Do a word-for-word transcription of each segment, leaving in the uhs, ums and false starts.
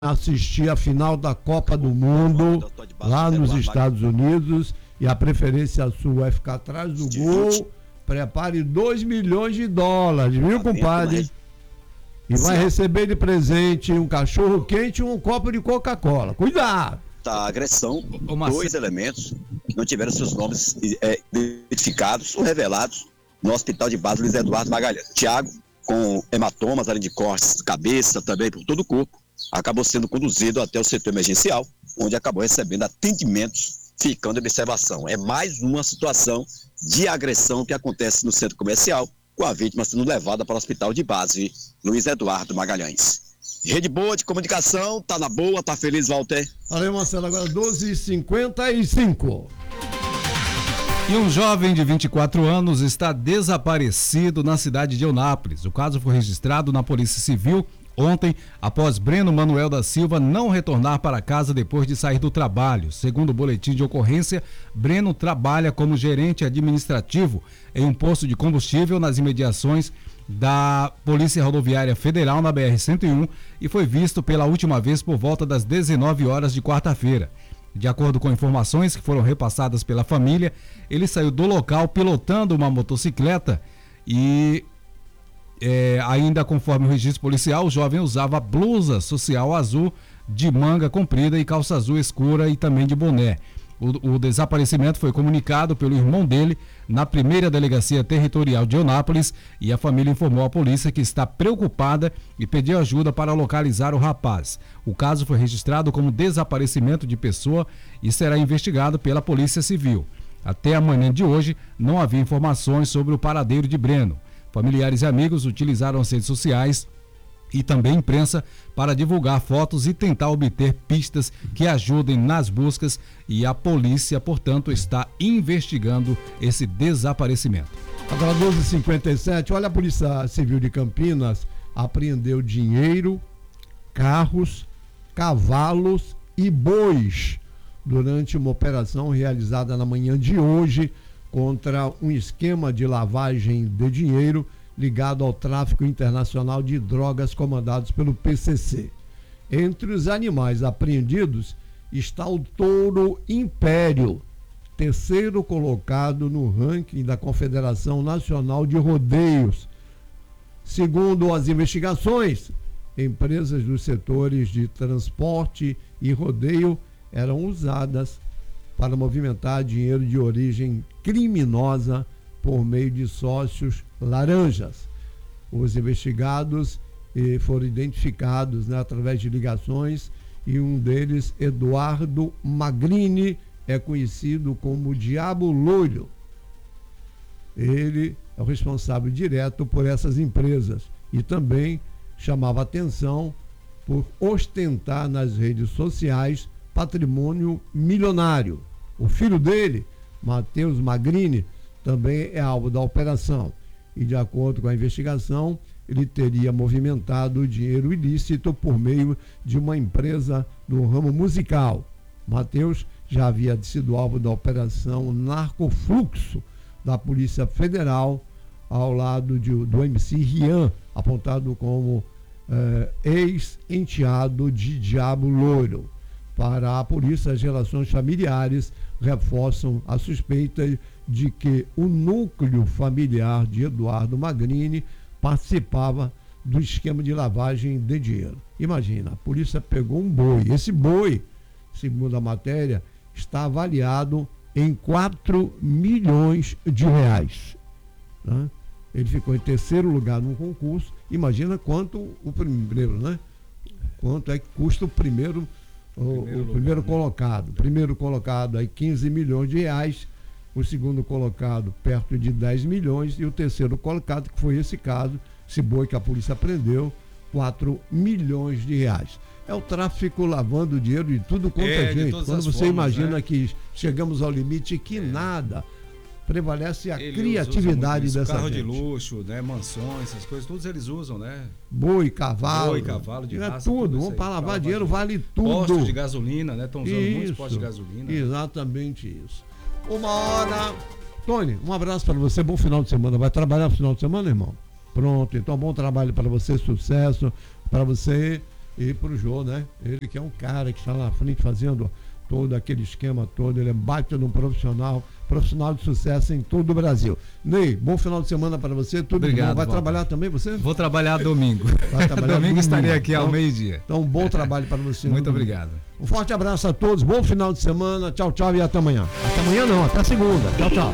assistir a final da Copa do Mundo lá nos Estados Unidos e a preferência sua é ficar atrás do gol. Prepare dois milhões de dólares, viu, compadre? E vai receber de presente um cachorro quente e um copo de Coca-Cola. Cuidado! Da agressão, dois elementos não tiveram seus nomes é, identificados ou revelados no Hospital de Base Luiz Eduardo Magalhães. Tiago, com hematomas além de cortes, cabeça também por todo o corpo, acabou sendo conduzido até o setor emergencial, onde acabou recebendo atendimentos, ficando em observação. É mais uma situação de agressão que acontece no centro comercial, com a vítima sendo levada para o Hospital de Base Luiz Eduardo Magalhães. Rede boa de comunicação, tá na boa, tá feliz, Walter? Valeu, Marcelo, agora doze e cinquenta e cinco. E um jovem de vinte e quatro anos está desaparecido na cidade de Eunápolis. O caso foi registrado na Polícia Civil ontem, após Breno Manuel da Silva não retornar para casa depois de sair do trabalho. Segundo o boletim de ocorrência, Breno trabalha como gerente administrativo em um posto de combustível nas imediações da Polícia Rodoviária Federal na B R cento e um e foi visto pela última vez por volta das dezenove horas de quarta-feira. De acordo com informações que foram repassadas pela família, ele saiu do local pilotando uma motocicleta e É, ainda conforme o registro policial, o jovem usava blusa social azul de manga comprida e calça azul escura e também de boné. O, o desaparecimento foi comunicado pelo irmão dele na primeira delegacia territorial de Eunápolis e a família informou à polícia que está preocupada e pediu ajuda para localizar o rapaz. O caso foi registrado como desaparecimento de pessoa e será investigado pela Polícia Civil. Até a manhã de hoje não havia informações sobre o paradeiro de Breno. Familiares e amigos utilizaram as redes sociais e também a imprensa para divulgar fotos e tentar obter pistas que ajudem nas buscas e a polícia, portanto, está investigando esse desaparecimento. Agora doze e cinquenta e sete, olha, a Polícia Civil de Campinas apreendeu dinheiro, carros, cavalos e bois durante uma operação realizada na manhã de hoje contra um esquema de lavagem de dinheiro ligado ao tráfico internacional de drogas comandados pelo P C C. Entre os animais apreendidos está o touro Império, terceiro colocado no ranking da Confederação Nacional de Rodeios. Segundo as investigações, empresas dos setores de transporte e rodeio eram usadas para movimentar dinheiro de origem criminosa por meio de sócios laranjas. Os investigados eh, foram identificados, né, através de ligações, e um deles, Eduardo Magrini, é conhecido como Diabo Loiro. Ele é o responsável direto por essas empresas e também chamava atenção por ostentar nas redes sociais patrimônio milionário. O filho dele, Matheus Magrini, também é alvo da operação e, de acordo com a investigação, ele teria movimentado dinheiro ilícito por meio de uma empresa do ramo musical. Matheus já havia sido alvo da operação Narcofluxo da Polícia Federal ao lado de, do M C Rian, apontado como eh, ex-enteado de Diabo Loiro. Para a polícia, as relações familiares reforçam a suspeita de que o núcleo familiar de Eduardo Magrini participava do esquema de lavagem de dinheiro. Imagina, a polícia pegou um boi. Esse boi, segundo a matéria, está avaliado em quatro milhões de reais. Né? Ele ficou em terceiro lugar num concurso. Imagina quanto o primeiro, né? Quanto é que custa o primeiro O, primeiro, o lugar, primeiro colocado, né? Primeiro colocado aí quinze milhões de reais, o segundo colocado perto de dez milhões e o terceiro colocado, que foi esse caso, esse boi que a polícia prendeu, quatro milhões de reais. É o tráfico lavando dinheiro de tudo quanto é, é gente. Quando você formas, imagina, né, que chegamos ao limite que é. nada, prevalece a eles criatividade isso, dessa carro gente. De luxo, né, mansões, essas coisas, todos eles usam, né? Boi, cavalo. Boi, cavalo de raça, é tudo. Vamos para lavar dinheiro, vale tudo. Postos de gasolina, né? Estão usando isso, muitos postos de gasolina. Exatamente isso. Uma hora. Tony, um abraço para você, bom final de semana. Vai trabalhar no final de semana, irmão? Pronto, então bom trabalho para você, sucesso para você. E pro Jô, né? Ele que é um cara que está lá na frente fazendo todo aquele esquema todo, ele é baita de um profissional, profissional de sucesso em todo o Brasil. Ney, bom final de semana para você, tudo Obrigado, bom. Vai Walter. Trabalhar também você? Vou trabalhar domingo. Vai trabalhar domingo estarei aqui então, ao meio-dia. Então, um bom trabalho para você. Muito obrigado. Um forte abraço a todos, bom final de semana, tchau, tchau e até amanhã. Até amanhã não, até segunda. Tchau, tchau.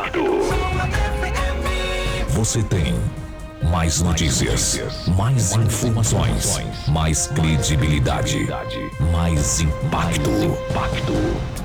Você tem mais notícias, mais informações, mais credibilidade, mais impacto.